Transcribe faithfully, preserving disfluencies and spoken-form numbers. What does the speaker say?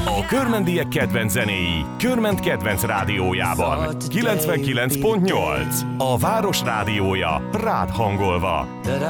A körmendiek kedvenc zenéi Körment kedvenc rádiójában. kilencvenkilenc pont nyolc. A város rádiója, rád hangolva.